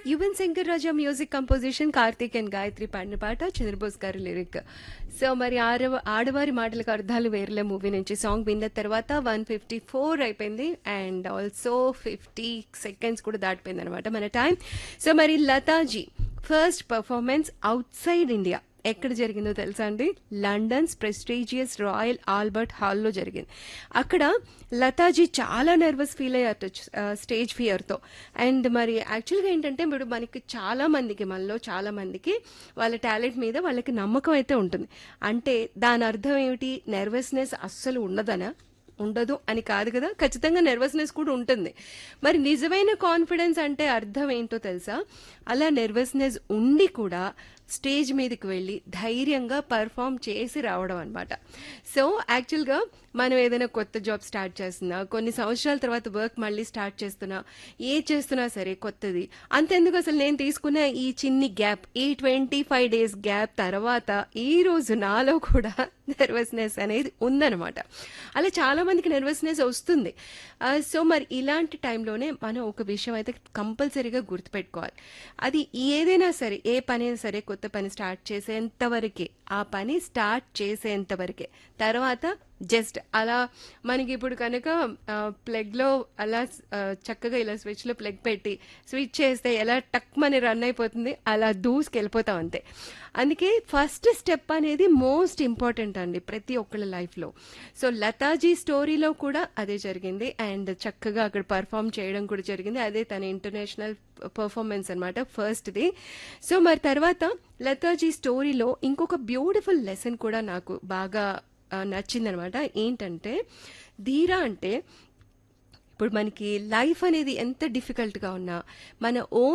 Yuvan Shankar Raja music composition, Karthik and Gayatri పాడిన పాట, చంద్రబోస్ గారి లిరిక్. సో మరి ఆడవారి మాటలకు అర్థాలు వేరులే మూవీ నుంచి సాంగ్ విన్న తర్వాత 154 అయిపోయింది అండ్ ఆల్సో 50 సెకండ్స్ కూడా దాటిపోయింది అనమాట మన టైం. సో మరి Lataji first performance out side India ఎక్కడ జరిగిందో తెలుసా అండి? లండన్స్ ప్రెస్టీజియస్ రాయల్ ఆల్బర్ట్ హాల్లో జరిగింది. అక్కడ లతాజీ చాలా నర్వస్ ఫీల్ అయ్యారు స్టేజ్ ఫియర్తో. అండ్ మరి యాక్చువల్గా ఏంటంటే ఇప్పుడు మనకి చాలా మందికి, మనలో చాలా మందికి వాళ్ళ టాలెంట్ మీద వాళ్ళకి నమ్మకం అయితే ఉంటుంది. అంటే దాని అర్థం ఏమిటి? నర్వస్నెస్ అస్సలు ఉండదు అని కాదు కదా, ఖచ్చితంగా నర్వస్నెస్ కూడా ఉంటుంది. మరి నిజమైన కాన్ఫిడెన్స్ అంటే అర్థం ఏంటో తెలుసా? అలా నర్వస్నెస్ ఉండి కూడా స్టేజ్ మీదకి వెళ్ళి ధైర్యంగా పర్ఫామ్ చేసి రావడం అనమాట. సో యాక్చువల్గా మనం ఏదైనా కొత్త జాబ్ స్టార్ట్ చేస్తున్నా, కొన్ని సంవత్సరాల తర్వాత వర్క్ మళ్ళీ స్టార్ట్ చేస్తున్నా, చేస్తున్నా సరే కొత్తది, అంతెందుకు అసలు నేను తీసుకున్న ఈ చిన్ని గ్యాప్, ఈ 25 days గ్యాప్ తర్వాత ఈ రోజు నాలో కూడా నర్వస్నెస్ అనేది ఉందన్నమాట. అలా చాలా మందికి నర్వస్నెస్ వస్తుంది. సో మరి ఇలాంటి టైంలోనే మనం ఒక విషయం అయితే కంపల్సరీగా గుర్తుపెట్టుకోవాలి. అది ఏదైనా సరే, ఏ పనైనా సరే, కొత్త పని స్టార్ట్ చేసేంత వరకే, ఆ పని స్టార్ట్ చేసేంత వరకే. తర్వాత జస్ట్ అలా మనకి ఇప్పుడు కనుక ప్లగ్లో అలా చక్కగా ఇలా స్విచ్లో ప్లగ్ పెట్టి స్విచ్ చేస్తే ఎలా టక్ మని రన్ అయిపోతుంది, అలా దూసుకెళ్ళిపోతాం అంతే. అందుకే ఫస్ట్ స్టెప్ అనేది మోస్ట్ ఇంపార్టెంట్ అండి ప్రతి ఒక్కళ్ళ లైఫ్లో. సో లతాజీ స్టోరీలో కూడా అదే జరిగింది అండ్ చక్కగా అక్కడ పర్ఫామ్ చేయడం కూడా జరిగింది. అదే తన ఇంటర్నేషనల్ పర్ఫార్మెన్స్ అనమాట, ఫస్ట్ది. సో మరి తర్వాత లతాజీ స్టోరీలో ఇంకొక బ్యూటిఫుల్ లెసన్ కూడా నాకు బాగా నచ్చిందనమాట. ఏంటంటే ధీరా అంటే ఇప్పుడు మనకి లైఫ్ అనేది ఎంత డిఫికల్ట్గా ఉన్నా మన ఓన్